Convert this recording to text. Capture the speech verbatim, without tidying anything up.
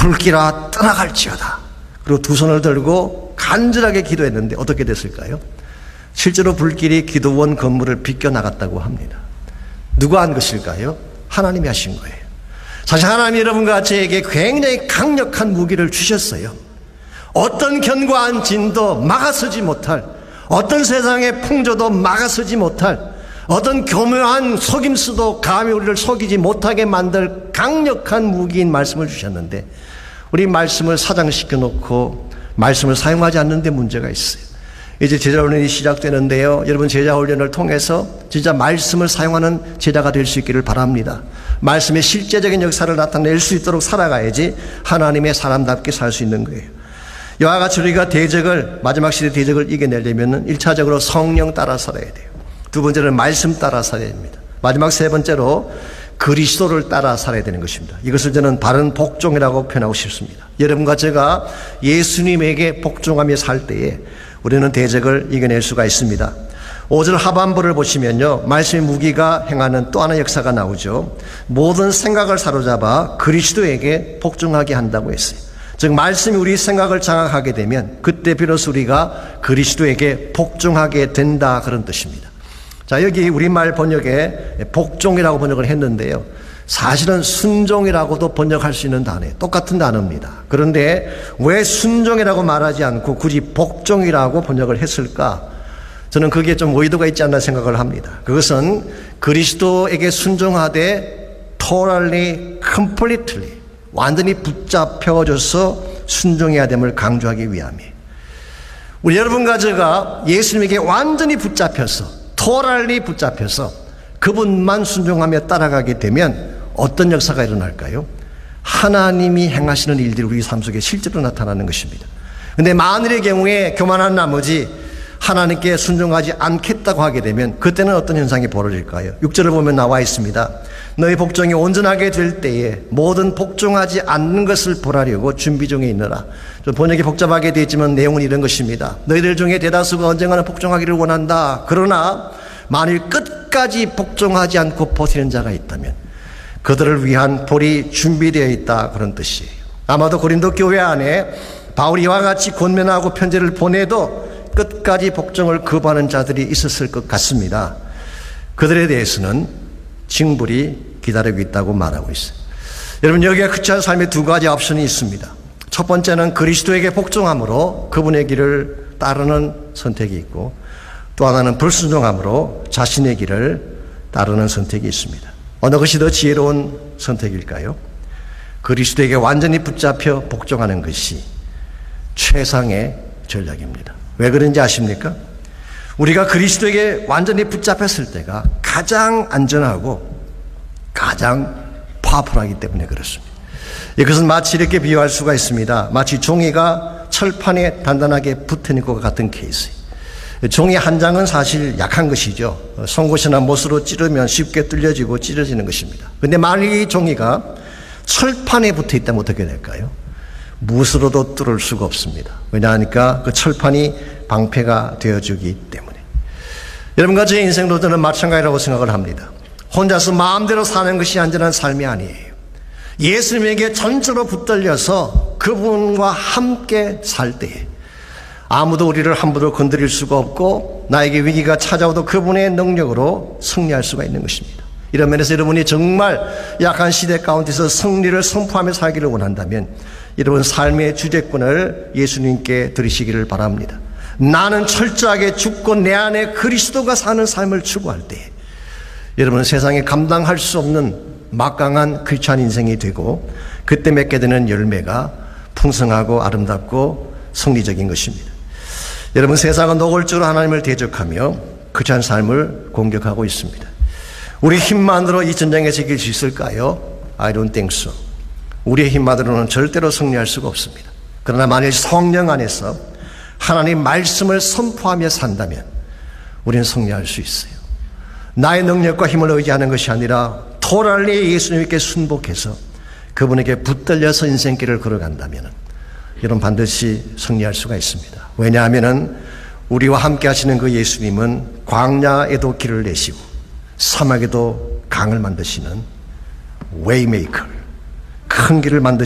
불길아 떠나갈지어다. 그리고 두 손을 들고 간절하게 기도했는데 어떻게 됐을까요? 실제로 불길이 기도원 건물을 비껴나갔다고 합니다. 누가 한 것일까요? 하나님이 하신 거예요. 사실 하나님이 여러분과 저에게 굉장히 강력한 무기를 주셨어요. 어떤 견고한 진도 막아서지 못할, 어떤 세상의 풍조도 막아서지 못할, 어떤 교묘한 속임수도 감히 우리를 속이지 못하게 만들 강력한 무기인 말씀을 주셨는데, 우리 말씀을 사장시켜 놓고 말씀을 사용하지 않는 데 문제가 있어요. 이제 제자훈련이 시작되는데요, 여러분 제자훈련을 통해서 진짜 말씀을 사용하는 제자가 될 수 있기를 바랍니다. 말씀의 실제적인 역사를 나타낼 수 있도록 살아가야지 하나님의 사람답게 살 수 있는 거예요. 이와 같이 우리가 대적을, 마지막 시대 대적을 이겨내려면 일 차적으로 성령 따라 살아야 돼요. 두 번째는 말씀 따라 살아야 됩니다. 마지막 세 번째로 그리스도를 따라 살아야 되는 것입니다. 이것을 저는 바른 복종이라고 표현하고 싶습니다. 여러분과 제가 예수님에게 복종하며 살 때에 우리는 대적을 이겨낼 수가 있습니다. 오 절 하반부를 보시면요, 말씀의 무기가 행하는 또 하나의 역사가 나오죠. 모든 생각을 사로잡아 그리스도에게 복종하게 한다고 했어요. 즉 말씀이 우리 생각을 장악하게 되면 그때 비로소 우리가 그리스도에게 복종하게 된다, 그런 뜻입니다. 자, 여기 우리말 번역에 복종이라고 번역을 했는데요, 사실은 순종이라고도 번역할 수 있는 단어예요. 똑같은 단어입니다. 그런데 왜 순종이라고 말하지 않고 굳이 복종이라고 번역을 했을까? 저는 그게 좀 의도가 있지 않나 생각을 합니다. 그것은 그리스도에게 순종하되 totally, completely, 완전히 붙잡혀져서 순종해야 됨을 강조하기 위함이에요. 우리 여러분과 제가 예수님에게 완전히 붙잡혀서, totally 붙잡혀서 그분만 순종하며 따라가게 되면 어떤 역사가 일어날까요? 하나님이 행하시는 일들이 우리 삶 속에 실제로 나타나는 것입니다. 그런데 만일의 경우에 교만한 나머지 하나님께 순종하지 않겠다고 하게 되면 그때는 어떤 현상이 벌어질까요? 육 절을 보면 나와 있습니다. 너희 복종이 온전하게 될 때에 모든 복종하지 않는 것을 벌하려고 준비 중에 있느라. 좀 번역이 복잡하게 되어 있지만 내용은 이런 것입니다. 너희들 중에 대다수가 언젠가는 복종하기를 원한다. 그러나 만일 끝까지 복종하지 않고 버티는 자가 있다면 그들을 위한 볼이 준비되어 있다, 그런 뜻이에요. 아마도 고린도 교회 안에 바울이 이와 같이 권면하고 편지를 보내도 끝까지 복종을 거부하는 자들이 있었을 것 같습니다. 그들에 대해서는 징벌이 기다리고 있다고 말하고 있어요. 여러분, 여기에 크리스찬 삶의 두 가지 옵션이 있습니다. 첫 번째는 그리스도에게 복종함으로 그분의 길을 따르는 선택이 있고, 또 하나는 불순종함으로 자신의 길을 따르는 선택이 있습니다. 어느 것이 더 지혜로운 선택일까요? 그리스도에게 완전히 붙잡혀 복종하는 것이 최상의 전략입니다. 왜 그런지 아십니까? 우리가 그리스도에게 완전히 붙잡혔을 때가 가장 안전하고 가장 파워풀하기 때문에 그렇습니다. 이것은 마치 이렇게 비유할 수가 있습니다. 마치 종이가 철판에 단단하게 붙어있는 것 같은 케이스. 종이 한 장은 사실 약한 것이죠. 송곳이나 못으로 찌르면 쉽게 뚫려지고 찢어지는 것입니다. 그런데 만약 이 종이가 철판에 붙어 있다면 어떻게 될까요? 무엇으로도 뚫을 수가 없습니다. 왜냐하니까 그 철판이 방패가 되어주기 때문에. 여러분과 제 인생도 저는 마찬가지라고 생각을 합니다. 혼자서 마음대로 사는 것이 안전한 삶이 아니에요. 예수님에게 전적으로 붙들려서 그분과 함께 살 때에 아무도 우리를 함부로 건드릴 수가 없고, 나에게 위기가 찾아오도 그분의 능력으로 승리할 수가 있는 것입니다. 이런 면에서 여러분이 정말 약한 시대 가운데서 승리를 선포하며 살기를 원한다면 여러분 삶의 주제권을 예수님께 드리시기를 바랍니다. 나는 철저하게 죽고 내 안에 그리스도가 사는 삶을 추구할 때 여러분은 세상에 감당할 수 없는 막강한 크리스찬 인생이 되고, 그때 맺게 되는 열매가 풍성하고 아름답고 승리적인 것입니다. 여러분, 세상은 노골적으로 하나님을 대적하며 크리스찬 삶을 공격하고 있습니다. 우리 힘만으로 이 전쟁에서 이길 수 있을까요? I don't think so. 우리의 힘만으로는 절대로 승리할 수가 없습니다. 그러나 만일 성령 안에서 하나님 말씀을 선포하며 산다면 우리는 승리할 수 있어요. 나의 능력과 힘을 의지하는 것이 아니라 토랄리 예수님께 순복해서 그분에게 붙들려서 인생길을 걸어간다면 여러분 반드시 승리할 수가 있습니다. 왜냐하면 우리와 함께 하시는 그 예수님은 광야에도 길을 내시고 사막에도 강을 만드시는 웨이메이커, 큰 길을 만드시는